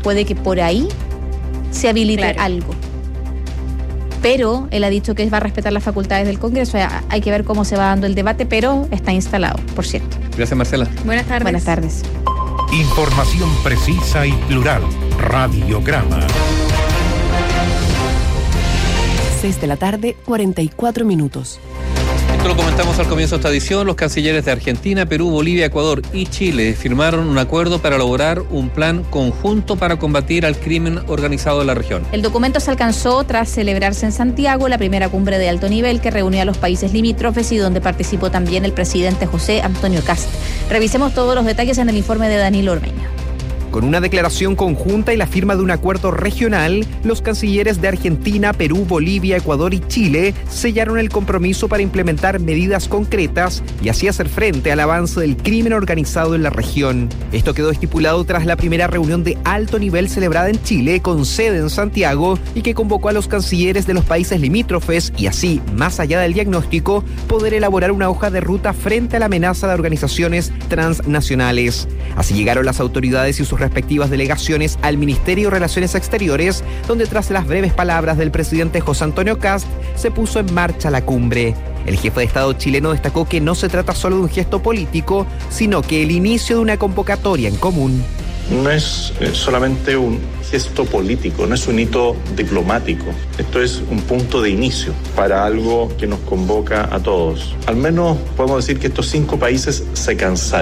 puede que por ahí se habilite algo. Pero él ha dicho que va a respetar las facultades del Congreso. Hay que ver cómo se va dando el debate, pero está instalado, por cierto. Gracias, Marcela. Buenas tardes. Buenas tardes. Información precisa y plural. Radiograma. 6:44 p.m. Esto lo comentamos al comienzo de esta edición. Los cancilleres de Argentina, Perú, Bolivia, Ecuador y Chile firmaron un acuerdo para elaborar un plan conjunto para combatir al crimen organizado en la región. El documento se alcanzó tras celebrarse en Santiago la primera cumbre de alto nivel que reunió a los países limítrofes y donde participó también el presidente José Antonio Kast. Revisemos todos los detalles en el informe de Danilo Ormeño. Con una declaración conjunta y la firma de un acuerdo regional, los cancilleres de Argentina, Perú, Bolivia, Ecuador y Chile sellaron el compromiso para implementar medidas concretas y así hacer frente al avance del crimen organizado en la región. Esto quedó estipulado tras la primera reunión de alto nivel celebrada en Chile, con sede en Santiago, y que convocó a los cancilleres de los países limítrofes y así, más allá del diagnóstico, poder elaborar una hoja de ruta frente a la amenaza de organizaciones transnacionales. Así llegaron las autoridades y sus respectivas delegaciones al Ministerio de Relaciones Exteriores, donde tras las breves palabras del presidente José Antonio Kast, se puso en marcha la cumbre. El jefe de Estado chileno destacó que no se trata solo de un gesto político, sino que el inicio de una convocatoria en común. No es solamente un gesto político, no es un hito diplomático. Esto es un punto de inicio para algo que nos convoca a todos. Al menos podemos decir que estos 5 países se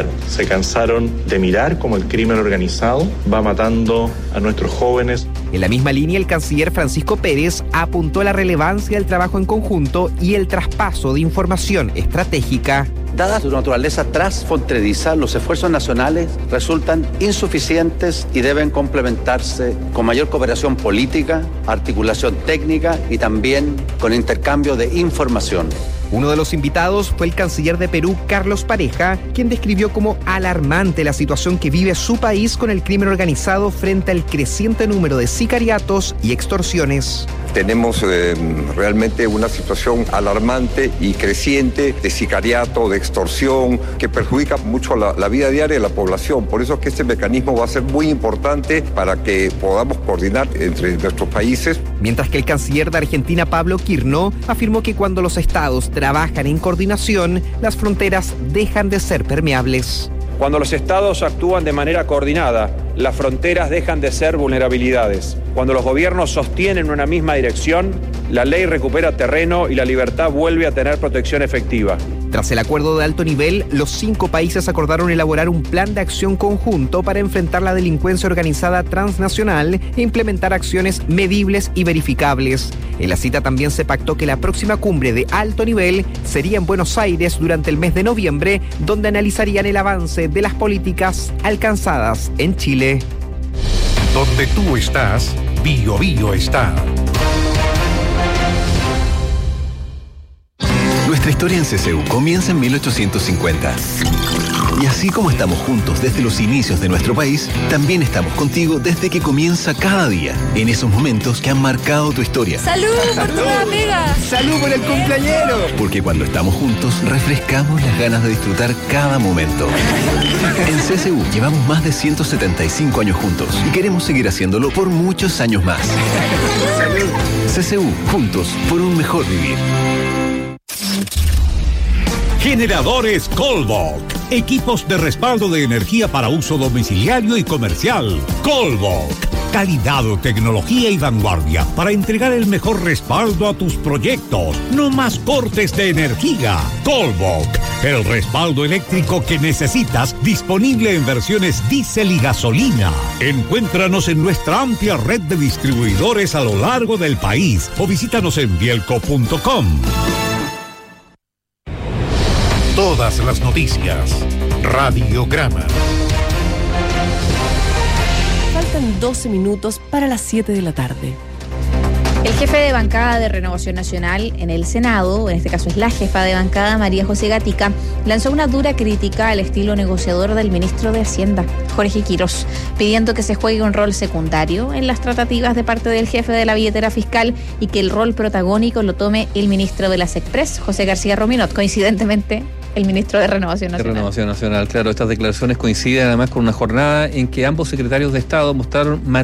cansaron de mirar cómo el crimen organizado va matando a nuestros jóvenes. En la misma línea, el canciller Francisco Pérez apuntó a la relevancia del trabajo en conjunto y el traspaso de información estratégica. Dada su naturaleza transfronteriza, los esfuerzos nacionales resultan insuficientes y deben complementarse con mayor cooperación política, articulación técnica y también con intercambio de información. Uno de los invitados fue el canciller de Perú, Carlos Pareja, quien describió como alarmante la situación que vive su país con el crimen organizado frente al creciente número de sicariatos y extorsiones. Tenemos realmente una situación alarmante y creciente de sicariato, de extorsión, que perjudica mucho la vida diaria de la población. Por eso es que este mecanismo va a ser muy importante para que podamos coordinar entre nuestros países. Mientras que el canciller de Argentina, Pablo Quirno, afirmó que cuando los estados trabajan en coordinación, las fronteras dejan de ser permeables. Cuando los estados actúan de manera coordinada, las fronteras dejan de ser vulnerabilidades. Cuando los gobiernos sostienen una misma dirección, la ley recupera terreno y la libertad vuelve a tener protección efectiva. Tras el acuerdo de alto nivel, los 5 países acordaron elaborar un plan de acción conjunto para enfrentar la delincuencia organizada transnacional e implementar acciones medibles y verificables. En la cita también se pactó que la próxima cumbre de alto nivel sería en Buenos Aires durante el mes de noviembre, donde analizarían el avance de las políticas alcanzadas en Chile. Donde tú estás, Bio Bio está. Nuestra historia en CCU comienza en 1850. Y así como estamos juntos desde los inicios de nuestro país, también estamos contigo desde que comienza cada día, en esos momentos que han marcado tu historia. ¡Salud por tu amiga! ¡Salud por el cumpleañero! Porque cuando estamos juntos, refrescamos las ganas de disfrutar cada momento. En CCU llevamos más de 175 años juntos y queremos seguir haciéndolo por muchos años más. ¡Salud! CCU, juntos por un mejor vivir. Generadores Colbok. Equipos de respaldo de energía para uso domiciliario y comercial. Colbok. Calidad, tecnología y vanguardia para entregar el mejor respaldo a tus proyectos. No más cortes de energía. Colbok. El respaldo eléctrico que necesitas, disponible en versiones diésel y gasolina. Encuéntranos en nuestra amplia red de distribuidores a lo largo del país o visítanos en bielco.com. Todas las noticias. Radiograma. Faltan 12 minutos para las 7 de la tarde. El jefe de bancada de Renovación Nacional en el Senado, en este caso es la jefa de bancada, María José Gatica, lanzó una dura crítica al estilo negociador del ministro de Hacienda, Jorge Quirós, pidiendo que se juegue un rol secundario en las tratativas de parte del jefe de la billetera fiscal y que el rol protagónico lo tome el ministro de la SECPRES, José García Rominot, coincidentemente el ministro de Renovación Nacional. De Renovación Nacional, claro. Estas declaraciones coinciden además con una jornada en que ambos secretarios de Estado mostraron